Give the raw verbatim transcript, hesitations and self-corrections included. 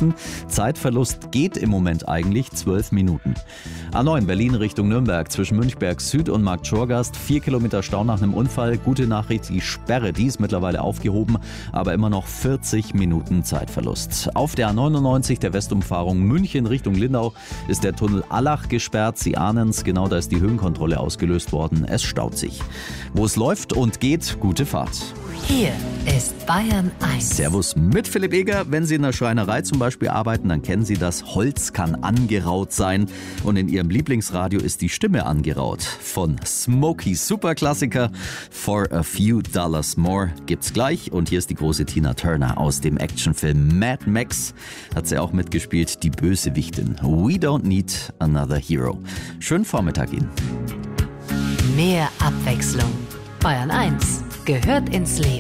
müssen. Zeitverlust geht im Moment eigentlich zwölf Minuten. A neun Berlin Richtung Nürnberg zwischen Münchberg Süd und Markt Schorgast. Vier Kilometer Stau nach einem Unfall. Gute Nachricht, die Sperre, die ist mittlerweile aufgehoben, aber immer noch vierzig Minuten Zeitverlust. Auf der A neunundneunzig, der Westumfahrung München Richtung Lindau, ist der Tunnel Allach gesperrt. Sie ahnen es, genau da ist die Höhenkontrolle ausgelöst worden. Es staut sich. Wo es läuft und geht, gute Fahrt. Hier ist Bayern eins. Servus mit Philipp Eger. Wenn Sie in der Schreinerei zum Beispiel arbeiten, dann kennen Sie das. Holz kann angeraut sein. Und in Ihrem Lieblingsradio ist die Stimme angeraut. Von Smokey, Superklassiker For a Few Dollars More gibt's gleich. Und hier ist die große Tina Turner aus dem Actionfilm Mad Max. Hat sie auch mitgespielt, die Bösewichtin. We don't need another hero. Schönen Vormittag Ihnen. Mehr Abwechslung. Bayern eins gehört ins Leben.